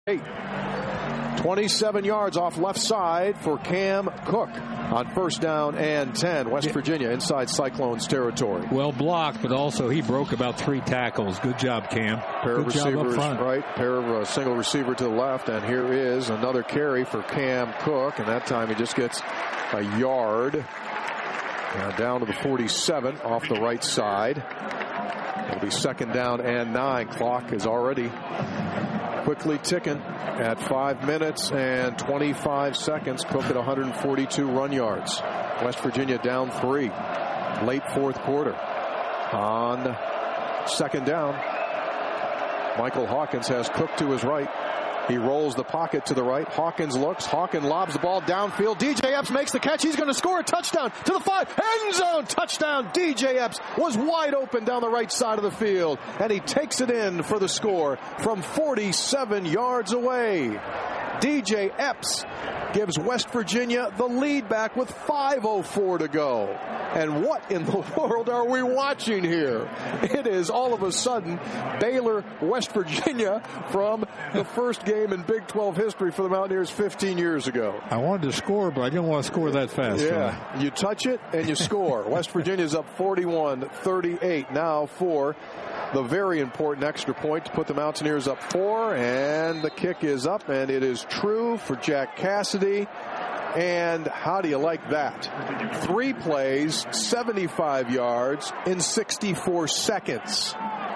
27 yards off left side for Cam Cook on first down and 10. West Virginia inside Cyclones territory. Well blocked, but also he broke about 3 tackles. Good job, Cam. Pair of receivers right, pair of single receiver to the left, and here is another carry for Cam Cook, and that time he just gets a yard. Down to the 47 off the right side. It'll be second down and 9. Clock is already quickly ticking at 5 minutes and 25 seconds. Cook at 142 run yards. West Virginia down 3. Late fourth quarter. On second down, Michael Hawkins has Cook to his right. He rolls the pocket to the right. Hawkins looks. Hawkins lobs the ball downfield. DJ Epps makes the catch. He's going to score a touchdown to the 5. End zone touchdown. DJ Epps was wide open down the right side of the field, and he takes it in for the score from 47 yards away. DJ Epps gives West Virginia the lead back with 5:04 to go. And what in the world are we watching here? It is all of a sudden Baylor, West Virginia from the first game in Big 12 history for the Mountaineers 15 years ago. I wanted to score, but I didn't want to score that fast. Yeah, you touch it and you score. West Virginia's up 41-38 now for the very important extra point to put the Mountaineers up 4, and the kick is up, and it is true for Jack Cassidy. And how do you like that? 3 plays, 75 yards in 64 seconds.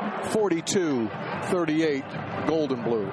42-38, Gold and Blue.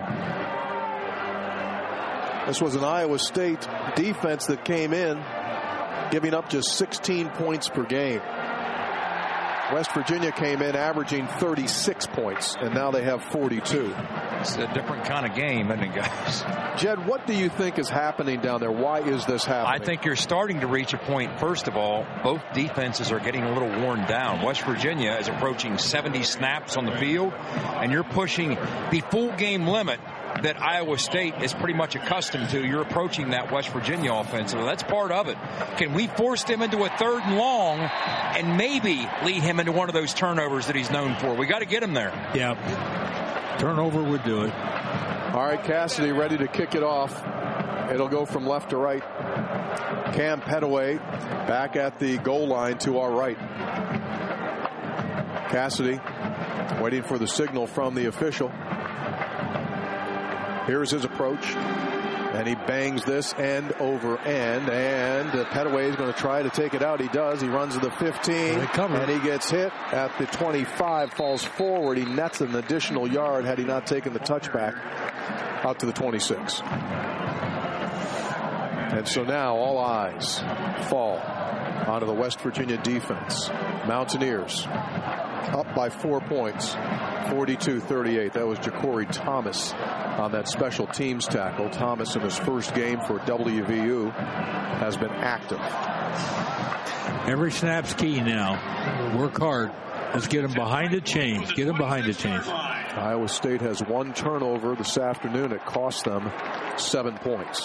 This was an Iowa State defense that came in giving up just 16 points per game. West Virginia came in averaging 36 points, and now they have 42. It's a different kind of game, isn't it, guys? Jed, what do you think is happening down there? Why is this happening? I think you're starting to reach a point. First of all, both defenses are getting a little worn down. West Virginia is approaching 70 snaps on the field, and you're pushing the full game limit that Iowa State is pretty much accustomed to. You're approaching that West Virginia offense. So that's part of it. Can we force him into a 3rd and long and maybe lead him into one of those turnovers that he's known for? We got to get him there. Yeah. Turnover would do it. All right, Cassidy ready to kick it off. It'll go from left to right. Cam Petaway back at the goal line to our right. Cassidy waiting for the signal from the official. Here's his approach, and he bangs this end over end, and Petaway is going to try to take it out. He does. He runs to the 15, and he gets hit at the 25, falls forward. He nets an additional yard had he not taken the touchback out to the 26. And so now all eyes fall onto the West Virginia defense. Mountaineers up by 4 points, 42-38. That was Ja'Cory Thomas on that special teams tackle. Thomas, in his first game for WVU, has been active. Every snap's key now. Work hard. Let's get them behind the chains. Get them behind the chains. Iowa State has 1 turnover this afternoon. It cost them 7 points.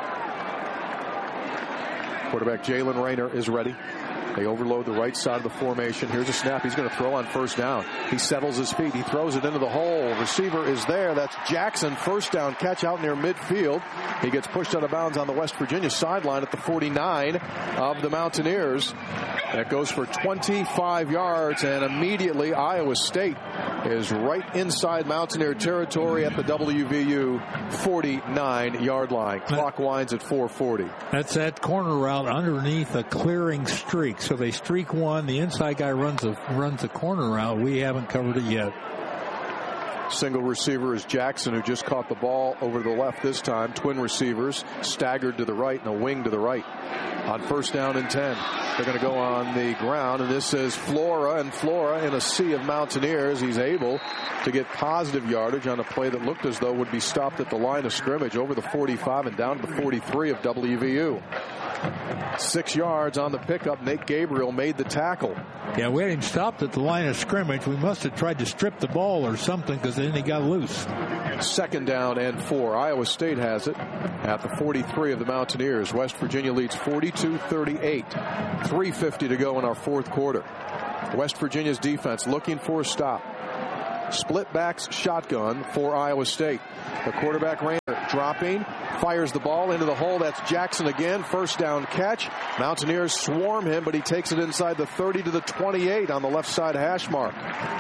Quarterback Jalen Rayner is ready. They overload the right side of the formation. Here's a snap. He's going to throw on first down. He settles his feet. He throws it into the hole. Receiver is there. That's Jackson. First down catch out near midfield. He gets pushed out of bounds on the West Virginia sideline at the 49 of the Mountaineers. That goes for 25 yards, and immediately Iowa State is right inside Mountaineer territory at the WVU 49-yard line. Clock winds at 4:40. That's that corner route underneath a clearing streak. So they streak one. The inside guy runs a corner route. We haven't covered it yet. Single receiver is Jackson, who just caught the ball over to the left this time. Twin receivers staggered to the right and a wing to the right. On first down and 10, they're going to go on the ground, and this is Flora, and Flora in a sea of Mountaineers. He's able to get positive yardage on a play that looked as though would be stopped at the line of scrimmage over the 45 and down to the 43 of WVU. 6 yards on the pickup. Nate Gabriel made the tackle. Yeah, we had him stopped at the line of scrimmage. We must have tried to strip the ball or something, because then he got loose. Second down and 4. Iowa State has it at the 43 of the Mountaineers. West Virginia leads 42-38. 3:50 to go in our fourth quarter. West Virginia's defense looking for a stop. split backs shotgun for Iowa State. The quarterback Rayner dropping, fires the ball into the hole. That's Jackson again. First down catch. Mountaineers swarm him, but he takes it inside the 30 to the 28 on the left side hash mark.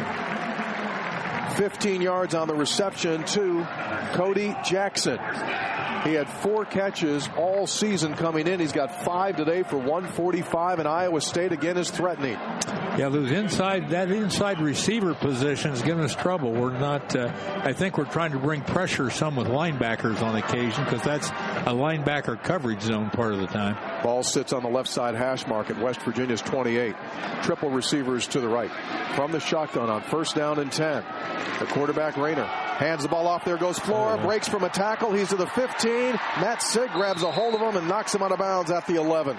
15 yards on the reception to Cody Jackson. He had 4 catches all season coming in. He's got 5 today for 145, and Iowa State again is threatening. Yeah, that inside receiver position is giving us trouble. We're not, I think we're trying to bring pressure some with linebackers on occasion because that's a linebacker coverage zone part of the time. Ball sits on the left side hash mark at West Virginia's 28. Triple receivers to the right. From the shotgun on first down and 10. The quarterback Rayner hands the ball off. There goes Flora. Breaks from a tackle. He's to the 15. Matt Sig grabs a hold of him and knocks him out of bounds at the 11.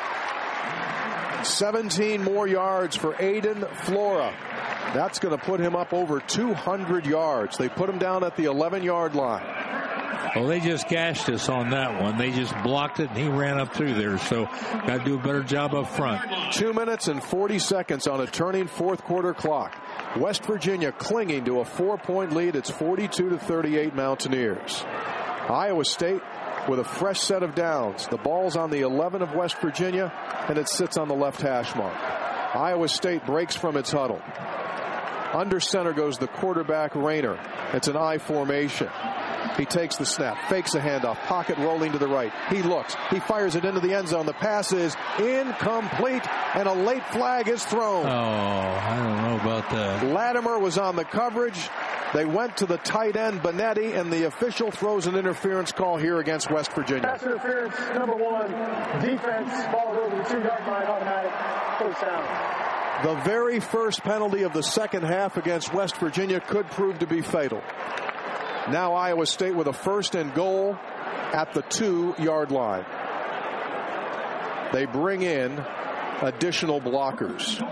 17 more yards for Aiden Flora. That's going to put him up over 200 yards. They put him down at the 11-yard line. Well, they just gashed us on that one. They just blocked it, and he ran up through there. So got to do a better job up front. 2 minutes and 40 seconds on a turning fourth quarter clock. West Virginia clinging to a 4-point lead. It's 42 to 38 Mountaineers. Iowa State with a fresh set of downs. The ball's on the 11 of West Virginia, and it sits on the left hash mark. Iowa State breaks from its huddle. Under center goes the quarterback Rayner. It's an I formation. He takes the snap, fakes a handoff, pocket rolling to the right. He looks. He fires it into the end zone. The pass is incomplete, and a late flag is thrown. Oh, I don't know about that. Latimer was on the coverage. They went to the tight end, Benetti, and the official throws an interference call here against West Virginia. Pass interference, number 1. Defense, ball goes to the 2-yard line, automatic first down. The very first penalty of the second half against West Virginia could prove to be fatal. Now Iowa State with a first and goal at the 2-yard line. They bring in additional blockers.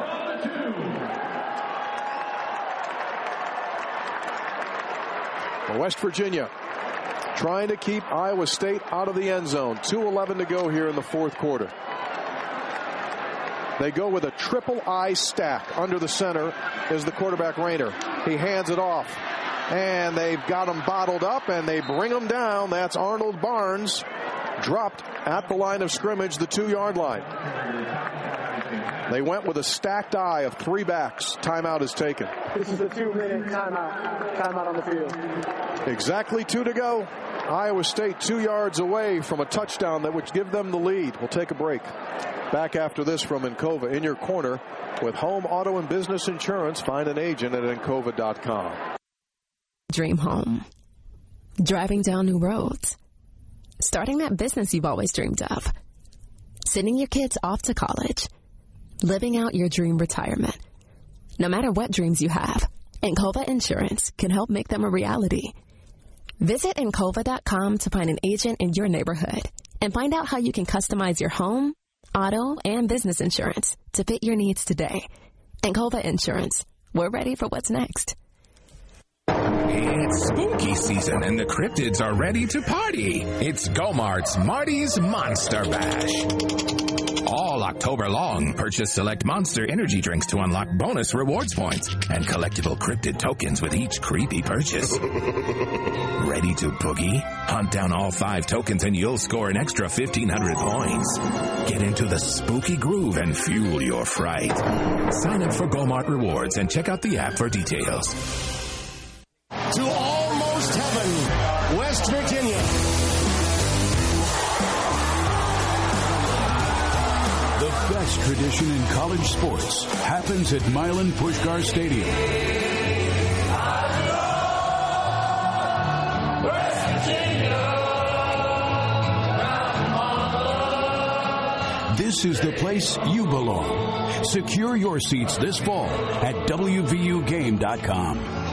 West Virginia trying to keep Iowa State out of the end zone. 2:11 to go here in the fourth quarter. They go with a triple I stack. Under the center is the quarterback Rayner. He hands it off. And they've got him bottled up, and they bring him down. That's Arnold Barnes, dropped at the line of scrimmage, the 2-yard line. They went with a stacked I of 3 backs. Timeout is taken. This is a 2-minute timeout. Timeout on the field. Exactly 2 to go. Iowa State 2 yards away from a touchdown that would give them the lead. We'll take a break. Back after this from Encova in your corner with home, auto, and business insurance. Find an agent at Encova.com. Dream home. Driving down new roads. Starting that business you've always dreamed of. Sending your kids off to college. Living out your dream retirement. No matter what dreams you have, Encova Insurance can help make them a reality. Visit Encova.com to find an agent in your neighborhood and find out how you can customize your home, auto, and business insurance to fit your needs today. Encova Insurance. We're ready for what's next. It's spooky season and the cryptids are ready to party. It's Go-Mart's Marty's Monster Bash. All October long, purchase select Monster energy drinks to unlock bonus rewards points and collectible cryptid tokens with each creepy purchase. Ready to boogie? Hunt down all 5 tokens and you'll score an extra 1,500 points. Get into the spooky groove and fuel your fright. Sign up for Go-Mart Rewards and check out the app for details. To almost heaven, West Virginia. The best tradition in college sports happens at Milan Puskar Stadium. West Virginia. This is the place you belong. Secure your seats this fall at WVUGame.com.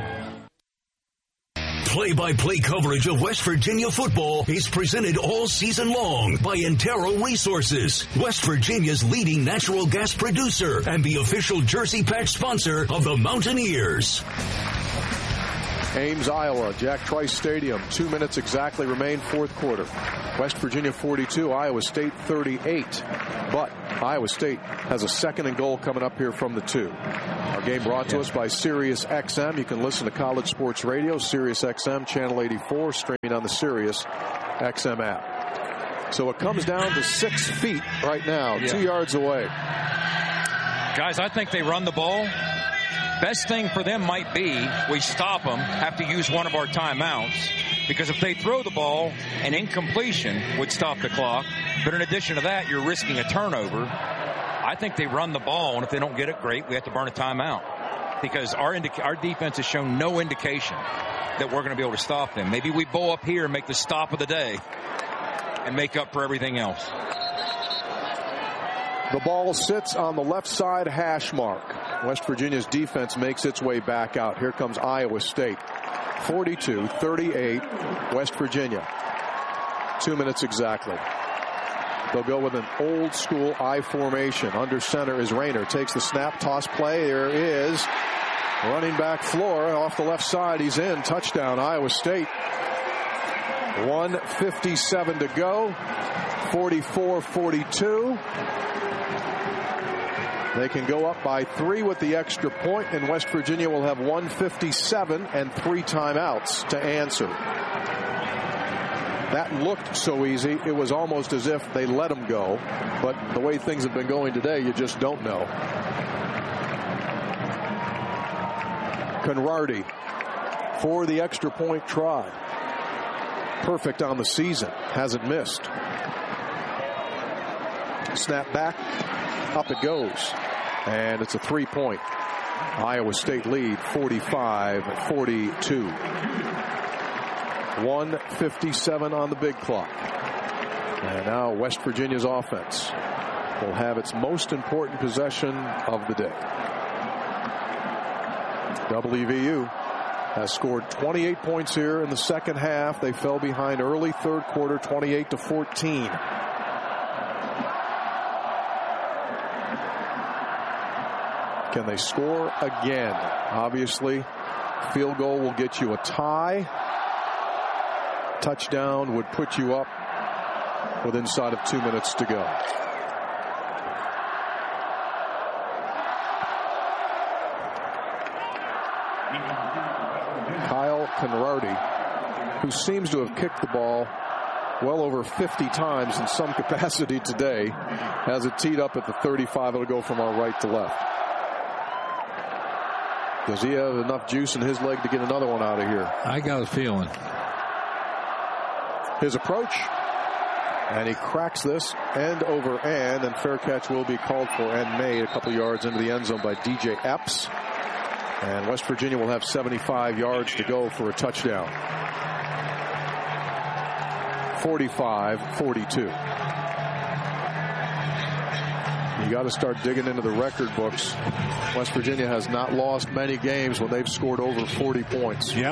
Play-by-play coverage of West Virginia football is presented all season long by Antero Resources, West Virginia's leading natural gas producer and the official jersey patch sponsor of the Mountaineers. Ames, Iowa, Jack Trice Stadium. 2 minutes exactly remain, fourth quarter. West Virginia 42, Iowa State 38. But Iowa State has a second and goal coming up here from the 2. Our game brought to us by Sirius XM. You can listen to College Sports Radio, Sirius XM, Channel 84, streaming on the Sirius XM app. So it comes down to 6 feet right now, 2 yards away. Guys, I think they run the ball. Best thing for them might be we stop them, have to use one of our timeouts, because if they throw the ball, an incompletion would stop the clock. But in addition to that, you're risking a turnover. I think they run the ball, and if they don't get it, great, we have to burn a timeout, because our defense has shown no indication that we're going to be able to stop them. Maybe we bow up here and make the stop of the day and make up for everything else. The ball sits on the left side hash mark. West Virginia's defense makes its way back out. Here comes Iowa State. 42-38, West Virginia. 2 minutes exactly. They'll go with an old school I formation. Under center is Rayner. Takes the snap, toss play. There is running back Floor off the left side. He's in. Touchdown, Iowa State. 1:57 to go. 44-42. They can go up by 3 with the extra point, and West Virginia will have 1:57 and 3 timeouts to answer. That looked so easy, it was almost as if they let them go. But the way things have been going today, you just don't know. Conradi for the extra point try. Perfect on the season. Hasn't missed. Snap back. Up it goes. And it's a 3-point. Iowa State lead 45-42. 1:57 on the big clock. And now West Virginia's offense will have its most important possession of the day. WVU has scored 28 points here in the second half. They fell behind early third quarter, 28-14. Can they score again? Obviously, field goal will get you a tie. Touchdown would put you up with inside of 2 minutes to go. Kyle Conradi, who seems to have kicked the ball well over 50 times in some capacity today, has it teed up at the 35. It'll go from our right to left. Does he have enough juice in his leg to get another one out of here? I got a feeling. His approach, and he cracks this end over end, and fair catch will be called for and made a couple yards into the end zone by DJ Epps. And West Virginia will have 75 yards to go for a touchdown. 45-42. You got to start digging into the record books. West Virginia has not lost many games when they've scored over 40 points. Yep.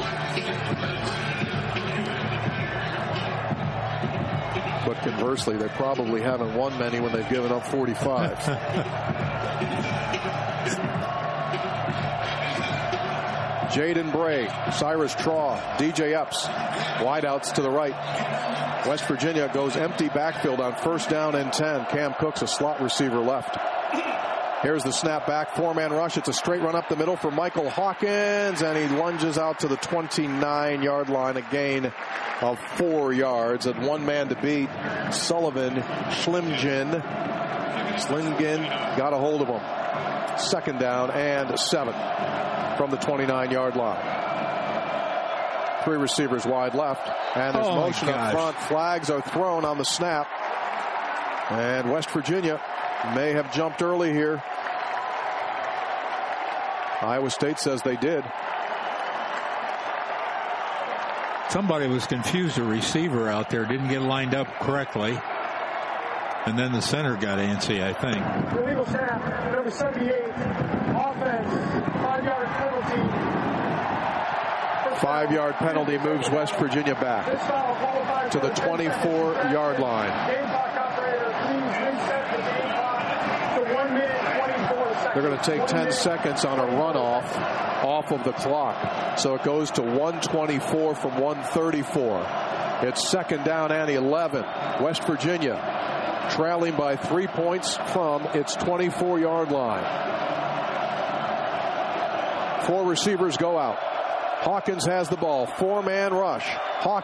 But conversely, they probably haven't won many when they've given up 45. Jaden Bray, Cyrus Traw, DJ Epps, wideouts to the right. West Virginia goes empty backfield on first down and 10. Cam Cook's a slot receiver left. Here's the snap back, 4-man rush. It's a straight run up the middle for Michael Hawkins, and he lunges out to the 29-yard line, a gain of 4 yards, and 1 man to beat. Sullivan, Schlingen got a hold of him. Second down and 7 from the 29-yard line. 3 receivers wide left, and there's motion up front. Flags are thrown on the snap, and West Virginia may have jumped early here. Iowa State says they did. Somebody was confused. A receiver out there didn't get lined up correctly, and then the center got antsy, I think. Illegal snap, number 78, offense, 5-yard penalty. 5-yard penalty moves West Virginia back to the 24-yard line. Game clock operator, please reset the game clock to 1 minute, 24 seconds. They're going to take 10 seconds on a runoff off of the clock. So it goes to 124 from 134. It's second down and 11. West Virginia trailing by 3 points from its 24-yard line. 4 receivers go out. Hawkins has the ball. 4-man rush. Hawkins